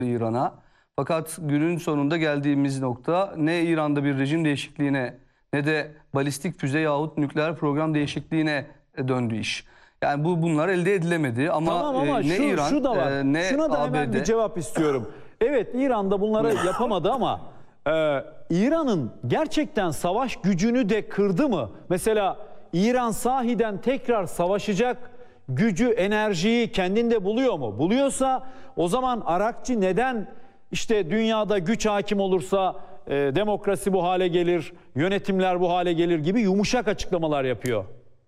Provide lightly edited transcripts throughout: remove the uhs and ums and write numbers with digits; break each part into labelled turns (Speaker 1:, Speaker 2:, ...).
Speaker 1: İran'a. Fakat günün sonunda geldiğimiz nokta ne İran'da bir rejim değişikliğine ne de balistik füze yahut nükleer program değişikliğine döndü iş. Yani bunlar elde edilemedi ama,
Speaker 2: Tamam ama
Speaker 1: ne İran
Speaker 2: şu da var.
Speaker 1: ne
Speaker 2: Şuna da hemen
Speaker 1: ABD.
Speaker 2: bir cevap istiyorum. Evet, İran'da bunları yapamadı ama İran'ın gerçekten savaş gücünü de kırdı mı? Mesela İran sahiden tekrar savaşacak gücü, enerjiyi kendinde buluyor mu? Buluyorsa o zaman Arakçı neden işte dünyada güç hakim olursa demokrasi bu hale gelir, yönetimler bu hale gelir gibi yumuşak açıklamalar yapıyor?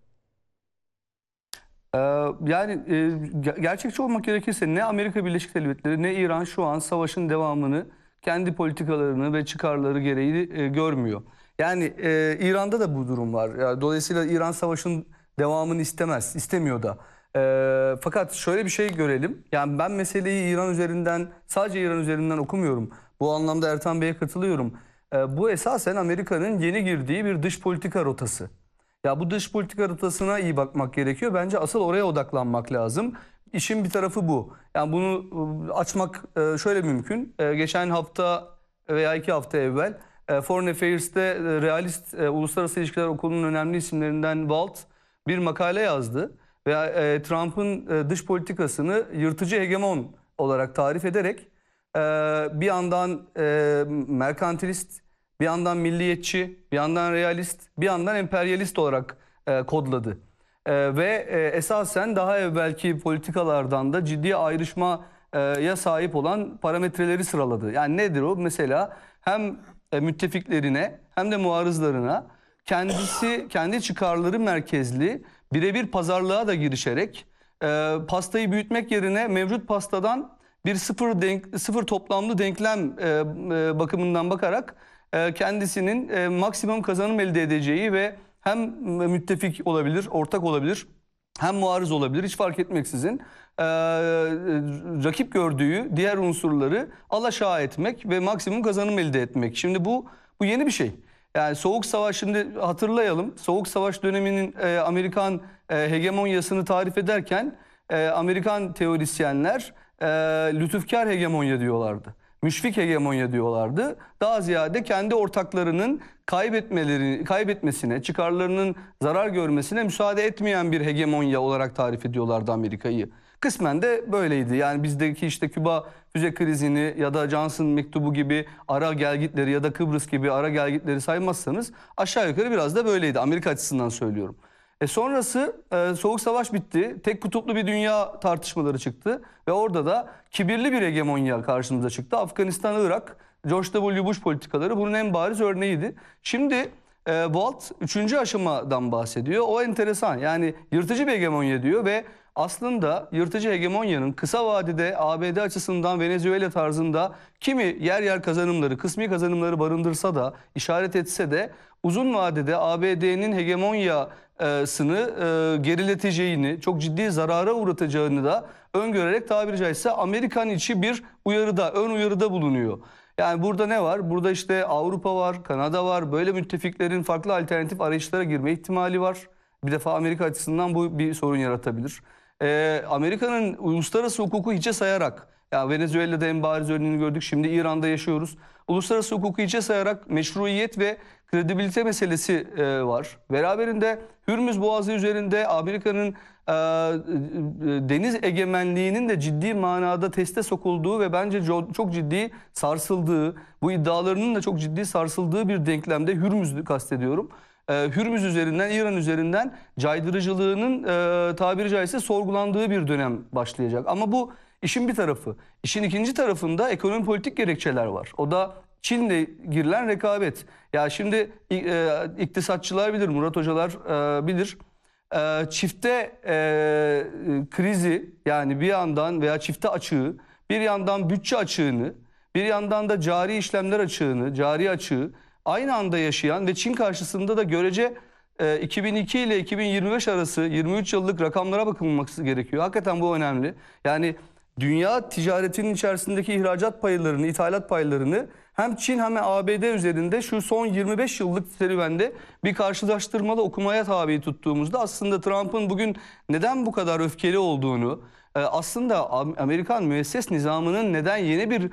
Speaker 1: Yani gerçekçi olmak gerekirse ne Amerika Birleşik Devletleri ne İran şu an savaşın devamını kendi politikalarını ve çıkarları gereği görmüyor. Yani İran'da da bu durum var. Yani dolayısıyla İran savaşın devamını istemiyor da. Fakat şöyle bir şey görelim. Yani ben meseleyi İran üzerinden, sadece İran üzerinden okumuyorum. Bu anlamda Ertan Bey'e katılıyorum. Bu esasen Amerika'nın yeni girdiği bir dış politika rotası. Ya bu dış politika rotasına iyi bakmak gerekiyor. Bence asıl oraya odaklanmak lazım. İşin bir tarafı bu. Yani bunu açmak şöyle mümkün. Geçen hafta veya 2 hafta evvel Foreign Affairs'te Realist Uluslararası İlişkiler Okulu'nun önemli isimlerinden Walt bir makale yazdı. Ve Trump'ın dış politikasını yırtıcı hegemon olarak tarif ederek bir yandan merkantilist, bir yandan milliyetçi, bir yandan realist, bir yandan emperyalist olarak kodladı. Esasen daha evvelki politikalardan da ciddi ayrışmaya sahip olan parametreleri sıraladı. Yani nedir o? Mesela hem müttefiklerine hem de muarızlarına kendi çıkarları merkezli birebir pazarlığa da girişerek pastayı büyütmek yerine mevcut pastadan bir sıfır toplamlı denklem bakımından bakarak kendisinin maksimum kazanım elde edeceği ve hem müttefik olabilir, ortak olabilir, hem muarız olabilir, hiç fark etmeksizin rakip gördüğü diğer unsurları alaşağı etmek ve maksimum kazanım elde etmek. Şimdi bu yeni bir şey. Yani Soğuk Savaş, şimdi hatırlayalım. Soğuk Savaş döneminin Amerikan hegemonyasını tarif ederken Amerikan teorisyenler lütufkar hegemonya diyorlardı. Müşfik hegemonya diyorlardı. Daha ziyade kendi ortaklarının kaybetmesine, çıkarlarının zarar görmesine müsaade etmeyen bir hegemonya olarak tarif ediyorlardı Amerika'yı. Kısmen de böyleydi. Yani bizdeki işte Küba füze krizini ya da Johnson mektubu gibi ara gelgitleri ya da Kıbrıs gibi ara gelgitleri saymazsanız aşağı yukarı biraz da böyleydi. Amerika açısından söylüyorum. Sonrası Soğuk Savaş bitti. Tek kutuplu bir dünya tartışmaları çıktı. Ve orada da kibirli bir hegemonya karşımıza çıktı. Afganistan, Irak, George W. Bush politikaları bunun en bariz örneğiydi. Şimdi Walt 3. aşamadan bahsediyor. O enteresan. Yani yırtıcı bir hegemonya diyor ve aslında yırtıcı hegemonyanın kısa vadede ABD açısından Venezuela tarzında kimi yer yer kazanımları, kısmi kazanımları barındırsa da, işaret etse de uzun vadede ABD'nin hegemonyasını gerileteceğini, çok ciddi zarara uğratacağını da öngörerek tabiri caizse Amerikan içi bir ön uyarıda bulunuyor. Yani burada ne var? Burada işte Avrupa var, Kanada var. Böyle müttefiklerin farklı alternatif arayışlara girme ihtimali var. Bir defa Amerika açısından bu bir sorun yaratabilir. Amerika'nın uluslararası hukuku hiçe sayarak, ya Venezuela'da en bariz örneğini gördük, şimdi İran'da yaşıyoruz. Uluslararası hukuku hiçe sayarak meşruiyet ve kredibilite meselesi var. Beraberinde Hürmüz Boğazı üzerinde Amerika'nın deniz egemenliğinin de ciddi manada teste sokulduğu ve bence çok ciddi sarsıldığı, bu iddialarının da çok ciddi sarsıldığı bir denklemde, Hürmüz'ü kastediyorum. Hürmüz üzerinden, İran üzerinden caydırıcılığının tabiri caizse sorgulandığı bir dönem başlayacak. Ama bu işin bir tarafı. İşin ikinci tarafında ekonomi politik gerekçeler var. O da Çin'le girilen rekabet. Ya şimdi iktisatçılar bilir, Murat hocalar bilir. Çifte krizi, yani bir yandan veya çifte açığı, bir yandan bütçe açığını, bir yandan da cari işlemler açığını, cari açığı aynı anda yaşayan ve Çin karşısında da görece 2002 ile 2025 arası 23 yıllık rakamlara bakılması gerekiyor. Hakikaten bu önemli. Yani dünya ticaretinin içerisindeki ihracat paylarını, ithalat paylarını hem Çin hem ABD üzerinde şu son 25 yıllık serüvende bir karşılaştırmalı okumaya tabi tuttuğumuzda aslında Trump'ın bugün neden bu kadar öfkeli olduğunu, aslında Amerikan müesses nizamının neden yeni bir